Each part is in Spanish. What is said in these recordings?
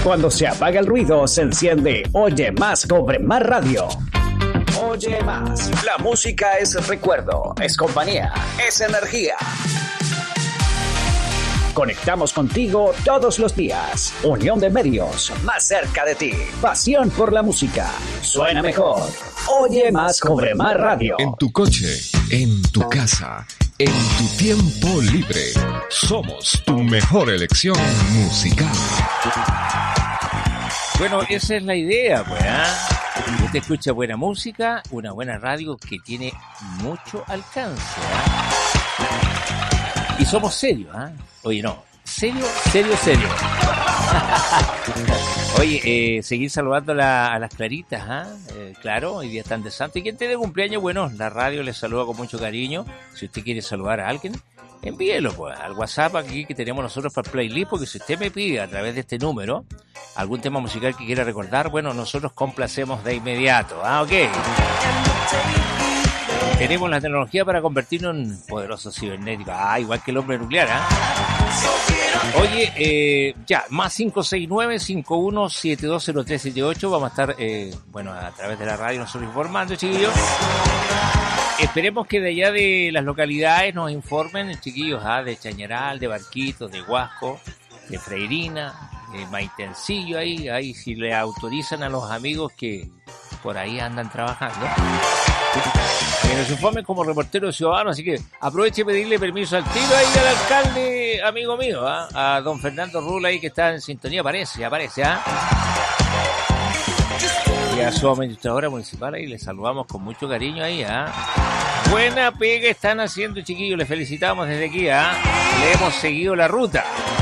Cuando se apaga el ruido, se enciende Oye Más Cobre Más Radio. Oye Más. La música es recuerdo, es compañía, es energía. Conectamos contigo todos los días. Unión de medios, más cerca de ti. Pasión por la música. Suena mejor. Oye Más Cobre Más Radio. En tu coche, en tu casa, en tu tiempo libre. Somos tu mejor elección musical. Bueno, esa es la idea, pues, ¿eh? Usted escucha buena música, una buena radio que tiene mucho alcance, ¿eh? Y somos serios, ¿eh? Oye, no, serio. Oye, seguir saludando a las claritas, ¿eh? Claro, hoy día están de santo. ¿Y quién tiene cumpleaños? Bueno, la radio les saluda con mucho cariño. Si usted quiere saludar a alguien, envíelo pues al WhatsApp aquí que tenemos nosotros para el playlist, porque si usted me pide a través de este número algún tema musical que quiera recordar, bueno, nosotros complacemos de inmediato. Ok. Tenemos la tecnología para convertirnos en poderosos cibernéticos. Igual que el hombre nuclear, Oye, ya, más 569-51720378. Vamos a estar, bueno, a través de la radio nosotros informando, chiquillos. Esperemos que de allá de las localidades nos informen, chiquillos, de Chañaral, de Barquitos, de Huasco, de Freirina, de Maitencillo, ahí si le autorizan a los amigos que por ahí andan trabajando, que nos informen como reporteros ciudadanos. Así que aproveche y pedirle permiso al tiro ahí al alcalde, amigo mío, a don Fernando Rula ahí que está en sintonía, aparece, y a su administradora municipal ahí le saludamos con mucho cariño ahí, Buena pega están haciendo, chiquillos, les felicitamos desde aquí, Le hemos seguido la ruta.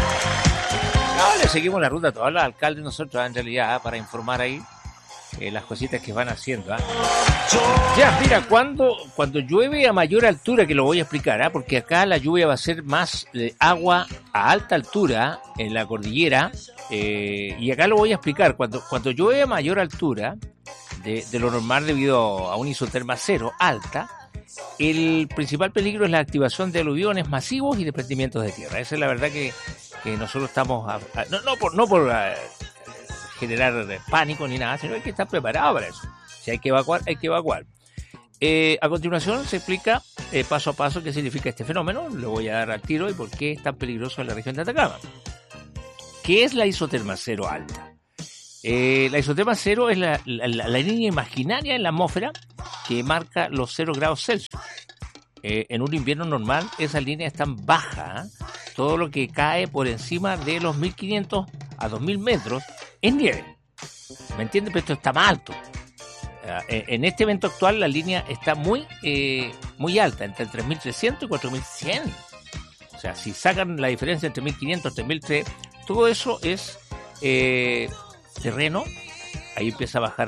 No, le seguimos la ruta a todos los alcaldes nosotros, en realidad, para informar ahí las cositas que van haciendo, Ya, mira, cuando llueve a mayor altura, que lo voy a explicar, porque acá la lluvia va a ser más agua a alta altura en la cordillera, y acá lo voy a explicar. Cuando llueve a mayor altura de lo normal debido a una isoterma cero alta, el principal peligro es la activación de aluviones masivos y desprendimientos de tierra. Esa es la verdad que nosotros estamos no por generar pánico ni nada, sino hay que estar preparado para eso. Si hay que evacuar, hay que evacuar. A continuación se explica paso a paso qué significa este fenómeno. Le voy a dar al tiro y por qué es tan peligroso en la región de Atacama. ¿Qué es la isoterma cero alta? La isoterma cero es la línea imaginaria en la atmósfera que marca los 0 grados Celsius. En un invierno normal esa línea es tan baja, todo lo que cae por encima de los 1500 a 2000 metros es nieve. ¿Me entiendes? Pero esto está más alto. En este evento actual la línea está muy alta, entre 3300 y 4100. O sea, si sacan la diferencia entre 1500 y 3003, todo eso es terreno. Ahí empieza a bajar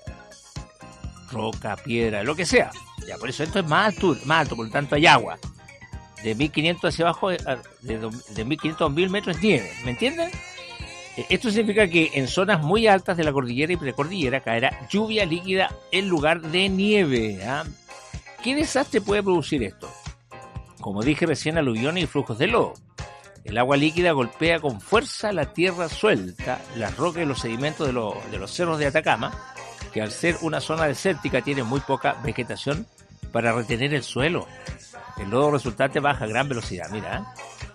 roca, piedra, lo que sea. Ya, por eso esto es más alto, por lo tanto hay agua. De 1500 hacia abajo, de 1500 a 1000 metros es nieve. ¿Me entienden? Esto significa que en zonas muy altas de la cordillera y precordillera caerá lluvia líquida en lugar de nieve. ¿Qué desastre puede producir esto? Como dije recién, aluviones y flujos de lodo. El agua líquida golpea con fuerza la tierra suelta, las rocas y los sedimentos de los cerros de Atacama, que al ser una zona desértica tiene muy poca vegetación para retener el suelo. El lodo resultante baja a gran velocidad. Mira,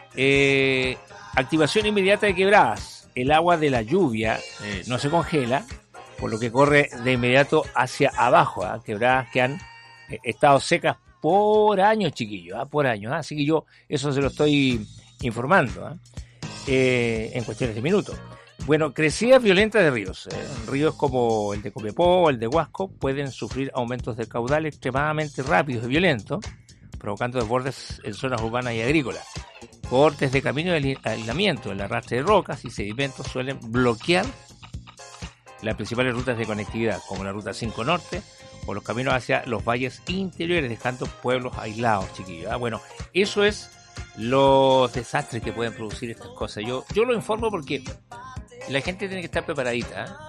activación inmediata de quebradas. El agua de la lluvia no se congela, por lo que corre de inmediato hacia abajo. Quebradas que han estado secas por años, chiquillos, por años. Así que yo eso se lo estoy informando en cuestiones de minutos. Bueno, crecidas violentas de ríos. Ríos como el de Copiapó o el de Huasco pueden sufrir aumentos de caudal extremadamente rápidos y violentos, provocando desbordes en zonas urbanas y agrícolas. Cortes de camino de aislamiento, el arrastre de rocas y sedimentos suelen bloquear las principales rutas de conectividad, como la Ruta 5 Norte o los caminos hacia los valles interiores, dejando pueblos aislados, chiquillos. Bueno, eso es los desastres que pueden producir estas cosas. Yo lo informo porque la gente tiene que estar preparadita,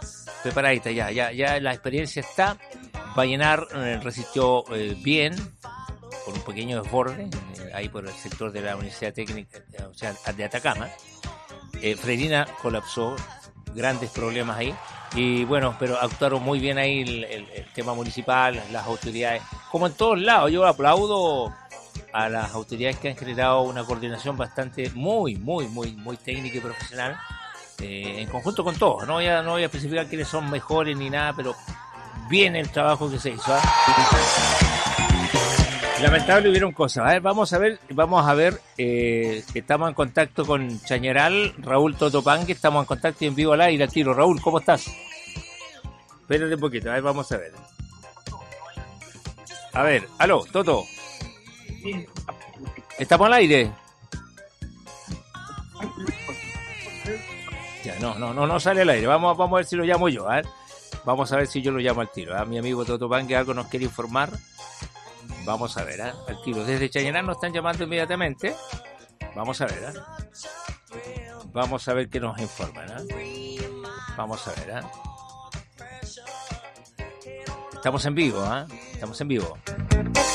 ya la experiencia está. Vallenar resistió bien, por un pequeño desborde, ahí por el sector de la Universidad Técnica, o sea, de Atacama. Freirina colapsó grandes problemas ahí. Y bueno, pero actuaron muy bien ahí el tema municipal, las autoridades, como en todos lados. Yo aplaudo a las autoridades que han generado una coordinación bastante muy técnica y profesional, en conjunto con todos. No voy a especificar quiénes son mejores ni nada, pero bien el trabajo que se hizo. Lamentable hubieron cosas. A ver, vamos a ver, estamos en contacto con Chañaral, Raúl Totopangue, estamos en contacto y en vivo al aire al tiro. Raúl, ¿cómo estás? Espérate un poquito, a ver, vamos a ver. A ver, aló, Toto. ¿Estamos al aire? Ya, no sale al aire. Vamos a ver si lo llamo yo, a ver. Vamos a ver si yo lo llamo al tiro. Mi amigo Totopangue algo nos quiere informar. Vamos a ver, al tiro. Desde Chañaral nos están llamando inmediatamente. Vamos a ver, Vamos a ver qué nos informan, Vamos a ver, Estamos en vivo, Estamos en vivo.